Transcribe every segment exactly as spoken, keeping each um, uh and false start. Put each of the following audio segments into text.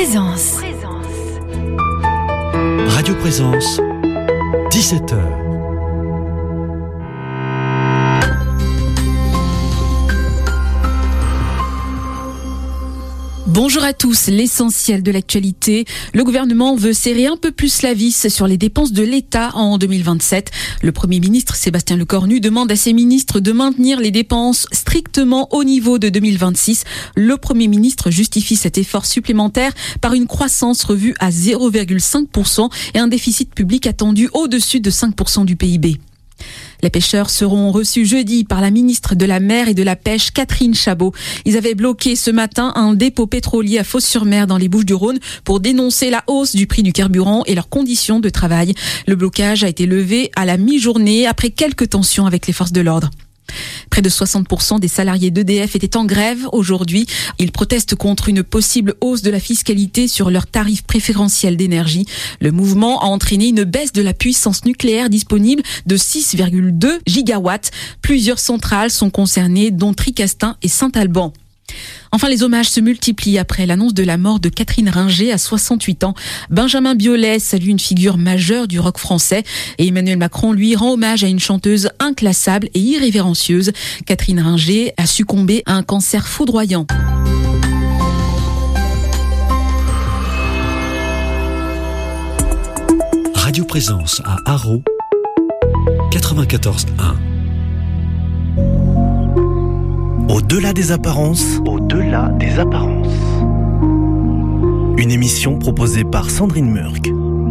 Présence. Radio Présence, dix-sept heures. Bonjour à tous, l'essentiel de l'actualité. Le gouvernement veut serrer un peu plus la vis sur les dépenses de l'État en deux mille vingt-sept. Le Premier ministre Sébastien Lecornu demande à ses ministres de maintenir les dépenses strictement au niveau de deux mille vingt-six. Le Premier ministre justifie cet effort supplémentaire par une croissance revue à zéro virgule cinq pour cent et un déficit public attendu au-dessus de cinq pour cent du P I B. Les pêcheurs seront reçus jeudi par la ministre de la Mer et de la Pêche, Catherine Chabot. Ils avaient bloqué ce matin un dépôt pétrolier à Fos-sur-Mer dans les Bouches-du-Rhône pour dénoncer la hausse du prix du carburant et leurs conditions de travail. Le blocage a été levé à la mi-journée après quelques tensions avec les forces de l'ordre. Près de soixante pour cent des salariés d'E D F étaient en grève aujourd'hui. Ils protestent contre une possible hausse de la fiscalité sur leurs tarifs préférentiels d'énergie. Le mouvement a entraîné une baisse de la puissance nucléaire disponible de six virgule deux gigawatts. Plusieurs centrales sont concernées, dont Tricastin et Saint-Alban. Enfin, les hommages se multiplient après l'annonce de la mort de Catherine Ringer à soixante-huit ans. Benjamin Biolay salue une figure majeure du rock français et Emmanuel Macron, lui, rend hommage à une chanteuse inclassable et irrévérencieuse. Catherine Ringer a succombé à un cancer foudroyant. Radio Présence à Haro, quatre-vingt-quatorze un. Au-delà des apparences, au-delà des apparences. Une émission proposée par Sandrine Murk.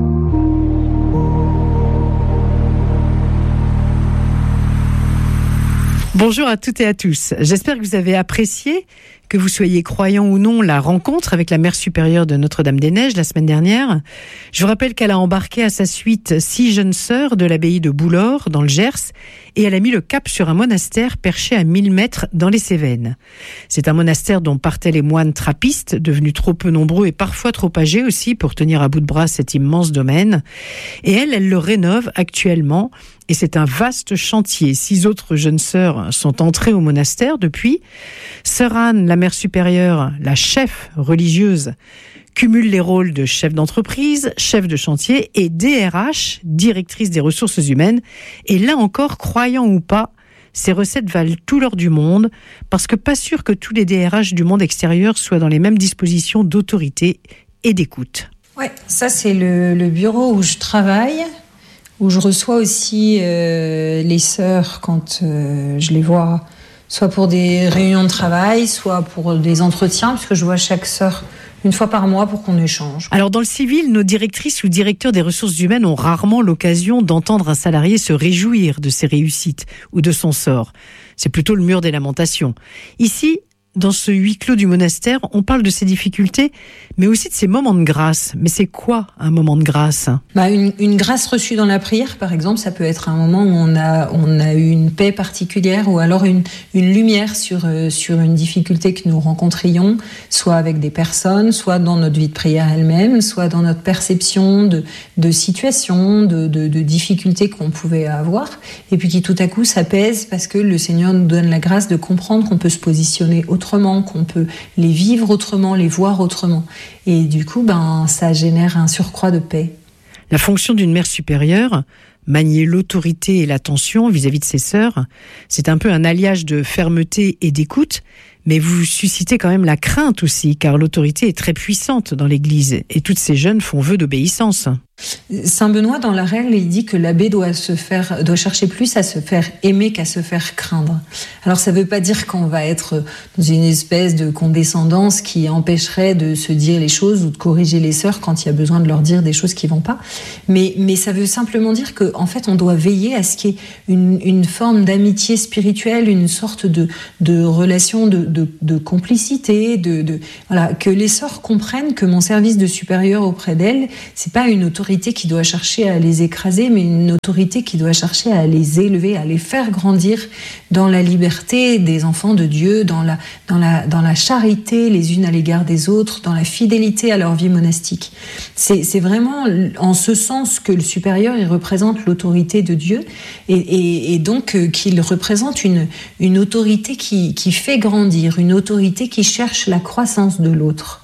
Bonjour à toutes et à tous. J'espère que vous avez apprécié, que vous soyez croyant ou non, la rencontre avec la mère supérieure de Notre-Dame-des-Neiges la semaine dernière. Je vous rappelle qu'elle a embarqué à sa suite six jeunes sœurs de l'abbaye de Boulor, dans le Gers, et elle a mis le cap sur un monastère perché à mille mètres dans les Cévennes. C'est un monastère dont partaient les moines trappistes, devenus trop peu nombreux et parfois trop âgés aussi pour tenir à bout de bras cet immense domaine. Et elle, elle le rénove actuellement. Et c'est un vaste chantier. Six autres jeunes sœurs sont entrées au monastère depuis. Sœur Anne, la mère supérieure, la chef religieuse, cumule les rôles de chef d'entreprise, chef de chantier et D R H, directrice des ressources humaines. Et là encore, croyant ou pas, ces recettes valent tout l'or du monde, parce que pas sûr que tous les D R H du monde extérieur soient dans les mêmes dispositions d'autorité et d'écoute. Ouais, ça c'est le, le bureau où je travaille, où je reçois aussi euh, les sœurs quand euh, je les vois, soit pour des réunions de travail, soit pour des entretiens, puisque je vois chaque sœur une fois par mois pour qu'on échange. Alors dans le civil, nos directrices ou directeurs des ressources humaines ont rarement l'occasion d'entendre un salarié se réjouir de ses réussites ou de son sort. C'est plutôt le mur des lamentations. Ici, dans ce huis clos du monastère, on parle de ses difficultés, mais aussi de ses moments de grâce. Mais c'est quoi un moment de grâce ? Bah une, une grâce reçue dans la prière, par exemple, ça peut être un moment où on a, on a eu une paix particulière, ou alors une, une lumière sur, euh, sur une difficulté que nous rencontrions, soit avec des personnes, soit dans notre vie de prière elle-même, soit dans notre perception de, de situations, de, de, de difficultés qu'on pouvait avoir, et puis qui tout à coup s'apaisent parce que le Seigneur nous donne la grâce de comprendre qu'on peut se positionner autrement, autrement, qu'on peut les vivre autrement, les voir autrement. Et du coup, ben, ça génère un surcroît de paix. La fonction d'une mère supérieure, manier l'autorité et l'attention vis-à-vis de ses sœurs, c'est un peu un alliage de fermeté et d'écoute, mais vous suscitez quand même la crainte aussi, car l'autorité est très puissante dans l'Église, et toutes ces jeunes font vœu d'obéissance. Saint Benoît, dans la règle, il dit que l'abbé doit se faire, doit chercher plus à se faire aimer qu'à se faire craindre. Alors, ça ne veut pas dire qu'on va être dans une espèce de condescendance qui empêcherait de se dire les choses ou de corriger les sœurs quand il y a besoin de leur dire des choses qui ne vont pas. Mais, mais ça veut simplement dire qu'en fait, on doit veiller à ce qu'il y ait une, une forme d'amitié spirituelle, une sorte de, de relation de, de, de complicité, de, de, voilà, que les sœurs comprennent que mon service de supérieur auprès d'elles, c'est pas une autorité qui doit chercher à les écraser, mais une autorité qui doit chercher à les élever, à les faire grandir dans la liberté des enfants de Dieu, dans la, dans la, dans la charité les unes à l'égard des autres, dans la fidélité à leur vie monastique. C'est, c'est vraiment en ce sens que le supérieur, il représente l'autorité de Dieu et, et, et donc euh, qu'il représente une, une autorité qui, qui fait grandir, une autorité qui cherche la croissance de l'autre.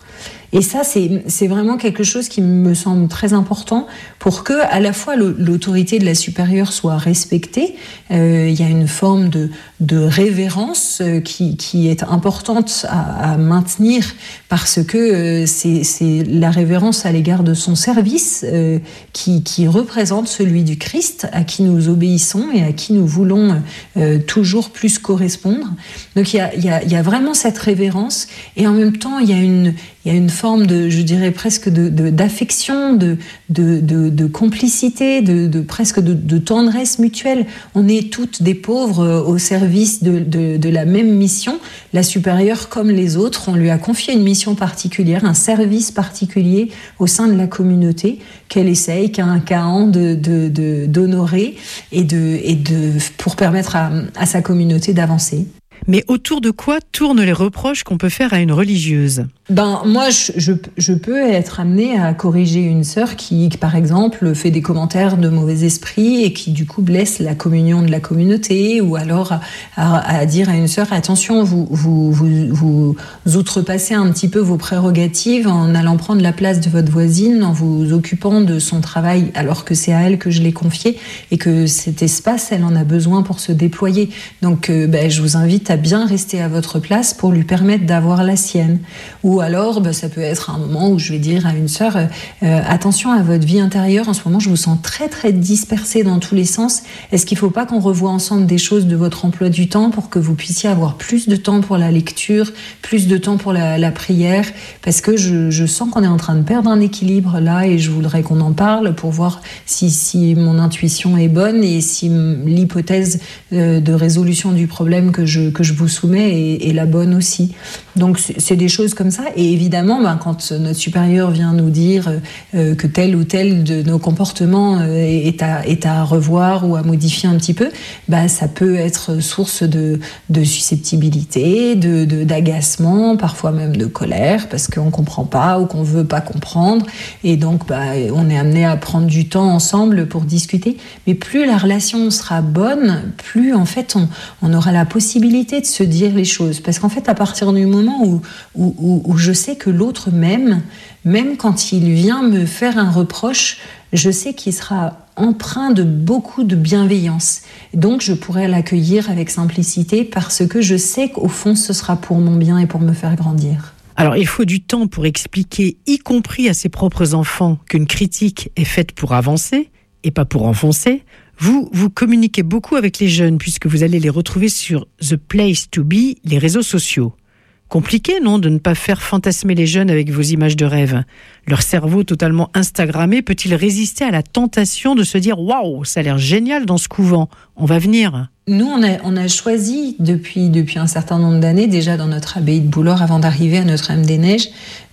Et ça, c'est, c'est vraiment quelque chose qui me semble très important pour que, à la fois, le, l'autorité de la supérieure soit respectée. Euh, il y a une forme de, de révérence euh, qui, qui est importante à, à maintenir parce que euh, c'est, c'est la révérence à l'égard de son service euh, qui, qui représente celui du Christ, à qui nous obéissons et à qui nous voulons euh, toujours plus correspondre. Donc il y a, il y a, il y a vraiment cette révérence et en même temps il y a une, il y a une forme de, je dirais presque de, de, d'affection, de, de, de, de complicité, de, de presque de, de tendresse mutuelle. On est toutes des pauvres au service de, de, de la même mission. La supérieure, comme les autres, on lui a confié une mission particulière, un service particulier au sein de la communauté qu'elle essaye, qu'un qu'un de, de, de, d'honorer et, de, et de, pour permettre à, à sa communauté d'avancer. Mais autour de quoi tournent les reproches qu'on peut faire à une religieuse ? Ben, moi, je, je, je peux être amenée à corriger une sœur qui, qui, par exemple, fait des commentaires de mauvais esprit et qui, du coup, blesse la communion de la communauté, ou alors à, à, à dire à une sœur, attention, vous, vous, vous, vous outrepassez un petit peu vos prérogatives en allant prendre la place de votre voisine, en vous occupant de son travail, alors que c'est à elle que je l'ai confié et que cet espace, elle en a besoin pour se déployer. Donc, euh, ben, je vous invite à bien rester à votre place pour lui permettre d'avoir la sienne. Ou alors, bah, ça peut être un moment où je vais dire à une sœur, euh, attention à votre vie intérieure, en ce moment je vous sens très très dispersée dans tous les sens. Est-ce qu'il ne faut pas qu'on revoie ensemble des choses de votre emploi du temps pour que vous puissiez avoir plus de temps pour la lecture, plus de temps pour la, la prière, parce que je, je sens qu'on est en train de perdre un équilibre là et je voudrais qu'on en parle pour voir si, si mon intuition est bonne et si l'hypothèse euh, de résolution du problème que je, que je vous soumets est, est la bonne aussi. Donc c'est, c'est des choses comme ça. Et évidemment, ben, quand notre supérieur vient nous dire euh, que tel ou tel de nos comportements euh, est, à, est à revoir ou à modifier un petit peu, ben, ça peut être source de, de susceptibilité, de, de, d'agacement, parfois même de colère, parce qu'on ne comprend pas ou qu'on ne veut pas comprendre. Et donc, ben, on est amené à prendre du temps ensemble pour discuter. Mais plus la relation sera bonne, plus en fait, on, on aura la possibilité de se dire les choses. Parce qu'en fait, à partir du moment où, où, où, où je sais que l'autre m'aime, même quand il vient me faire un reproche, je sais qu'il sera empreint de beaucoup de bienveillance. Donc, je pourrai l'accueillir avec simplicité parce que je sais qu'au fond, ce sera pour mon bien et pour me faire grandir. Alors, il faut du temps pour expliquer, y compris à ses propres enfants, qu'une critique est faite pour avancer et pas pour enfoncer. Vous, vous communiquez beaucoup avec les jeunes puisque vous allez les retrouver sur The Place to Be, les réseaux sociaux. Compliqué, non, de ne pas faire fantasmer les jeunes avec vos images de rêve. Leur cerveau totalement instagrammé peut-il résister à la tentation de se dire « Waouh, ça a l'air génial dans ce couvent, on va venir ». Nous, on a, on a choisi depuis, depuis un certain nombre d'années, déjà dans notre abbaye de Boulor, avant d'arriver à Notre-Dame-des-Neiges,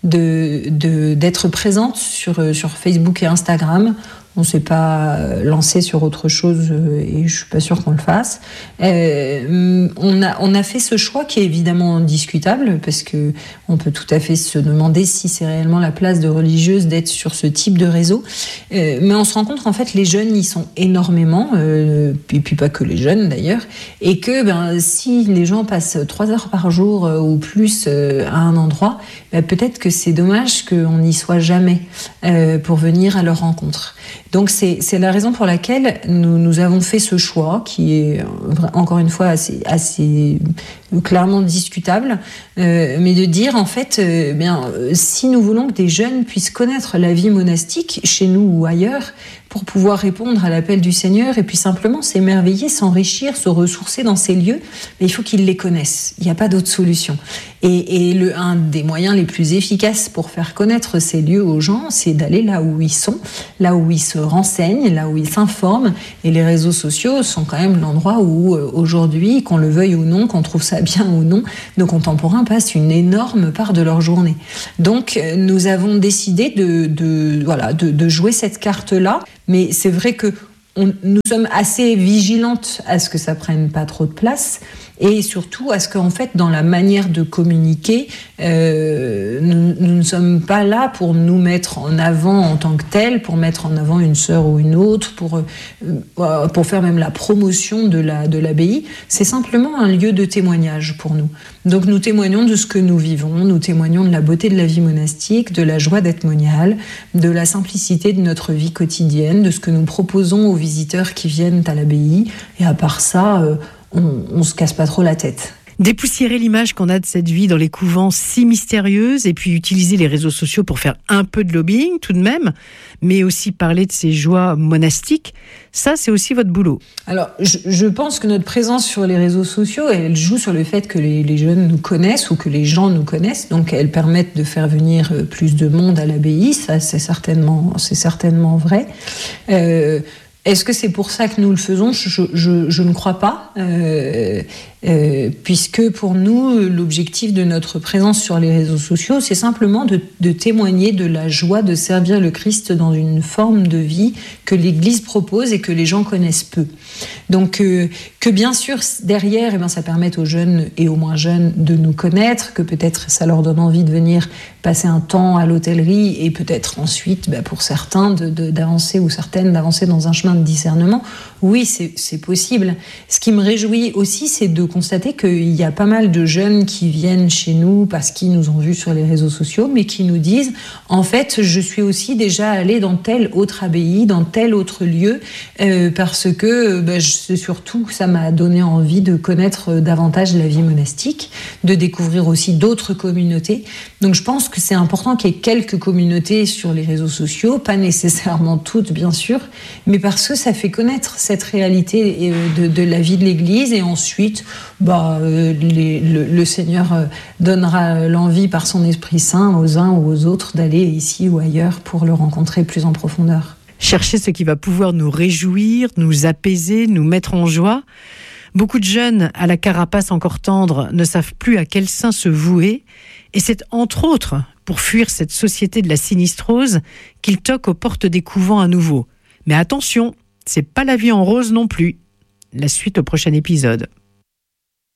de, de, d'être présente sur, sur Facebook et Instagram. On ne s'est pas lancé sur autre chose et je ne suis pas sûre qu'on le fasse. Euh, on, a, on a fait ce choix qui est évidemment discutable parce qu'on peut tout à fait se demander si c'est réellement la place de religieuse d'être sur ce type de réseau. Euh, mais on se rend compte qu'en fait, les jeunes y sont énormément, euh, et puis pas que les jeunes d'ailleurs, et que ben, si les gens passent trois heures par jour euh, ou plus euh, à un endroit, ben, peut-être que c'est dommage qu'on n'y soit jamais euh, pour venir à leur rencontre. Donc c'est, c'est la raison pour laquelle nous, nous avons fait ce choix qui est encore une fois assez, assez clairement discutable, euh, mais de dire en fait, euh, bien, si nous voulons que des jeunes puissent connaître la vie monastique chez nous ou ailleurs, pour pouvoir répondre à l'appel du Seigneur et puis simplement s'émerveiller, s'enrichir, se ressourcer dans ces lieux, mais il faut qu'ils les connaissent. Il n'y a pas d'autre solution. Et, et le, un des moyens les plus efficaces pour faire connaître ces lieux aux gens, c'est d'aller là où ils sont, là où ils se renseignent, là où ils s'informent. Et les réseaux sociaux sont quand même l'endroit où aujourd'hui, qu'on le veuille ou non, qu'on trouve ça bien ou non, nos contemporains passent une énorme part de leur journée. Donc nous avons décidé de, de, voilà, de, de jouer cette carte-là. Mais c'est vrai que on, nous sommes assez vigilantes à ce que ça prenne pas trop de place et surtout à ce qu'en fait, dans la manière de communiquer, euh, nous, nous ne sommes pas là pour nous mettre en avant en tant que tel, pour mettre en avant une sœur ou une autre, pour, euh, pour faire même la promotion de, la, de l'abbaye. C'est simplement un lieu de témoignage pour nous. Donc nous témoignons de ce que nous vivons, nous témoignons de la beauté de la vie monastique, de la joie d'être monial, de la simplicité de notre vie quotidienne, de ce que nous proposons aux visiteurs qui viennent à l'abbaye. Et à part ça, euh, on, on se casse pas trop la tête. Dépoussiérer l'image qu'on a de cette vie dans les couvents si mystérieuse et puis utiliser les réseaux sociaux pour faire un peu de lobbying tout de même, mais aussi parler de ces joies monastiques, ça c'est aussi votre boulot. Alors je, je pense que notre présence sur les réseaux sociaux, elle joue sur le fait que les, les jeunes nous connaissent ou que les gens nous connaissent, donc elles permettent de faire venir plus de monde à l'abbaye, ça c'est certainement, c'est certainement vrai. Euh, Est-ce que c'est pour ça que nous le faisons ? je, je, je ne crois pas, euh, euh, puisque pour nous, l'objectif de notre présence sur les réseaux sociaux, c'est simplement de, de témoigner de la joie de servir le Christ dans une forme de vie que l'Église propose et que les gens connaissent peu. Donc, euh, que bien sûr, derrière, eh bien, ça permette aux jeunes et aux moins jeunes de nous connaître, que peut-être ça leur donne envie de venir passer un temps à l'hôtellerie et peut-être ensuite, bah, pour certains, de, de, d'avancer ou certaines d'avancer dans un chemin de discernement. Oui, c'est, c'est possible. Ce qui me réjouit aussi, c'est de constater qu'il y a pas mal de jeunes qui viennent chez nous parce qu'ils nous ont vus sur les réseaux sociaux, mais qui nous disent « En fait, je suis aussi déjà allé dans telle autre abbaye, dans tel autre lieu, euh, parce que bah, je, surtout, ça m'a donné envie de connaître davantage la vie monastique, de découvrir aussi d'autres communautés. » Donc je pense que c'est important qu'il y ait quelques communautés sur les réseaux sociaux, pas nécessairement toutes bien sûr, mais parce que ça fait connaître cette réalité de, de la vie de l'Église et ensuite bah, euh, les, le, le Seigneur donnera l'envie par son Esprit Saint aux uns ou aux autres d'aller ici ou ailleurs pour le rencontrer plus en profondeur. Chercher ce qui va pouvoir nous réjouir, nous apaiser, nous mettre en joie. Beaucoup de jeunes à la carapace encore tendre ne savent plus à quel saint se vouer et c'est entre autres pour fuir cette société de la sinistrose qu'ils toquent aux portes des couvents à nouveau. Mais attention, c'est pas la vie en rose non plus. La suite au prochain épisode.